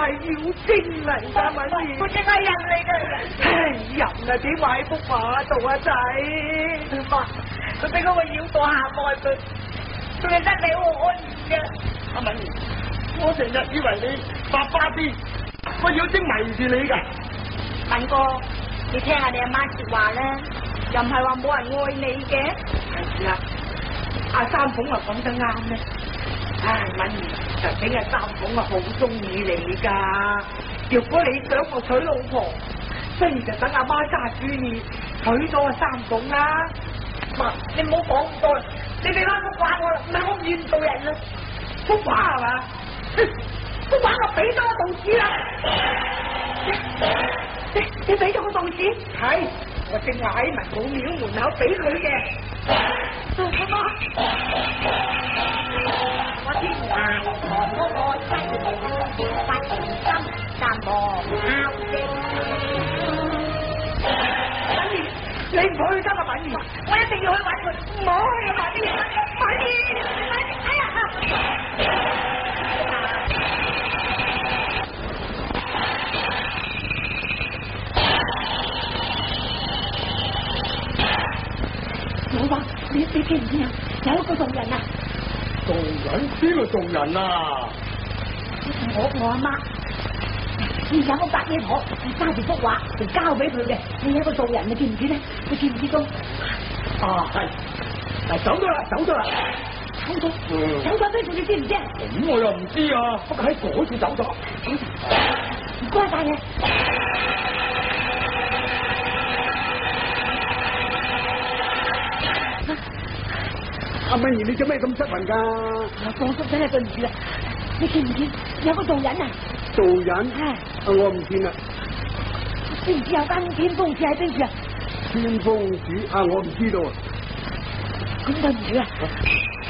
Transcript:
係妖精嚟㗎，敏兒。 我淨係人嚟㗎。 人啊點話喺幅畫度啊仔？ 媽，佢俾嗰個妖道下愛佢，仲係得你好安嘅。 阿敏兒，我成日以為你白花啲，個妖精迷住你㗎。 敏哥，你聽下你阿媽說話啦，又唔係話冇人愛你嘅。 係啦，阿三鳳啊講得啱咧。唉，敏兒，就整阿三鳳啊好中意你㗎。如果你想我娶老婆，不如就等阿媽揸主意，娶咗阿三鳳啦。 媽，你唔好講咁多啦，你俾翻幅畫我啦，唔係我唔願做人啦。 幅畫係嘛？ 幅畫我俾咗個道士啦。你俾咗個道士？ 係，我正話喺文武廟門口俾佢嘅。 阿媽，我天涯堂嗰個西門發情心，但望拗聲。 敏兒，你唔去得啊，敏兒！ 我一定要去揾佢，唔好去啊，敏兒！哎呀！老伯，你知唔知啊？有一個道人啊！ 道人？邊個道人啊？ 我阿媽，而家我白野婆揸住幅畫就交俾佢嘅，你有一個道人，你知唔知咧？你知唔知道？ 啊，係，嗱，走咗啦，走咗啦， 走咗邊度？你知唔知啊？ 咁我又唔知啊，不過喺嗰處走咗。 唔該晒你。 阿敏兒，你做咩咁失魂㗎？ 我放叔仔啊，對唔住啦，你見唔見有個道人啊？ 道人？ 係。 我唔見啦。 知唔知有間天風寺喺邊處啊？ 天風寺啊，我唔知道啊。 咁對唔住啊。